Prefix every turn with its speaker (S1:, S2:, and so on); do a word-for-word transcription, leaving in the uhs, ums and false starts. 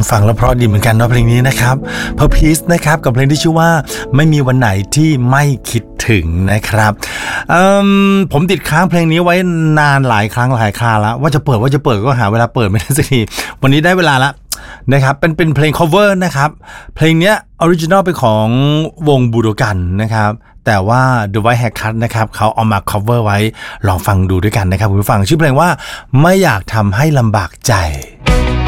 S1: ฟังแล้วเพราะดีเหมือนกันเนาะเพลงนี้นะครับเพอร์พีซนะครับกับเพลงที่ชื่อว่าไม่มีวันไหนที่ไม่คิดถึงนะครับผมติดค้างเพลงนี้ไว้นานหลายครั้งหลายคราแล้วว่าจะเปิดว่าจะเปิดก็หาเวลาเปิดไม่ได้สักทีวันนี้ได้เวลาละนะครับเป็นเป็นเพลง cover นะครับเพลงเนี้ยออริจินอลเป็นของวงบูโดกันนะครับแต่ว่า The White Haircut นะครับเขาเอามา cover ไว้ลองฟังดูด้วยกันนะครับคุณผู้ฟังชื่อเพลงว่าไม่อยากทำให้ลำบากใจ